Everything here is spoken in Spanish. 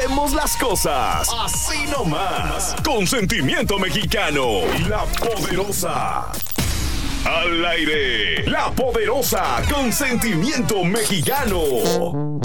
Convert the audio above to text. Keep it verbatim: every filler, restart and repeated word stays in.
hacemos las cosas así nomás, con sentimiento mexicano. La Poderosa. Al aire, La Poderosa, con sentimiento mexicano.